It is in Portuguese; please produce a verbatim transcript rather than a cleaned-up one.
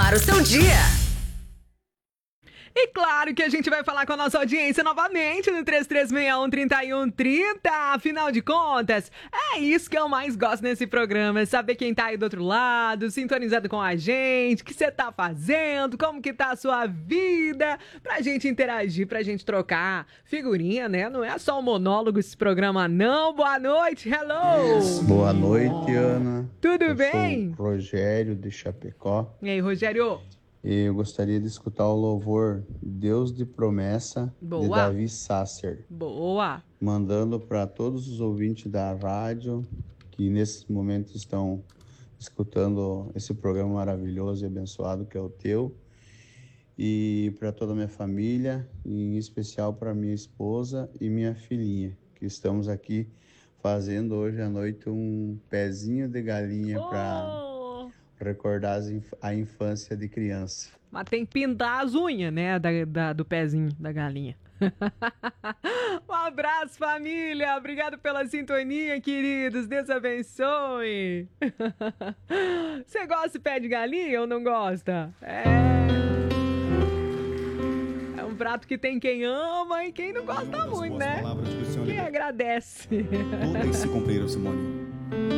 animar o seu dia. E claro que a gente vai falar com a nossa audiência novamente no três três seis um, três um três zero. Afinal de contas, é isso que eu mais gosto nesse programa, é saber quem tá aí do outro lado, sintonizado com a gente, o que você tá fazendo, como que tá a sua vida, pra gente interagir, pra gente trocar figurinha, né? Não é só um monólogo esse programa, não. Boa noite, hello! Boa noite, Ana. Tudo eu bem? Sou o Rogério de Chapecó. E aí, Rogério? E eu gostaria de escutar o louvor Deus de Promessa, Boa. de Davi Sasser. Boa! Mandando para todos os ouvintes da rádio que nesse momento estão escutando esse programa maravilhoso e abençoado que é o teu. E para toda a minha família, e em especial para minha esposa e minha filhinha, que estamos aqui fazendo hoje à noite um pezinho de galinha Oh! para recordar as inf- a infância de criança. Mas tem que pintar as unhas, né? Da, da- do pezinho da galinha. Um abraço, família. Obrigado pela sintonia, queridos. Deus abençoe. Você gosta de pé de galinha ou não gosta? É. É um prato que tem quem ama e quem não gosta muito, né? Palavras que o Senhor Quem agradece. Tudo tem que se cumprir, Simone.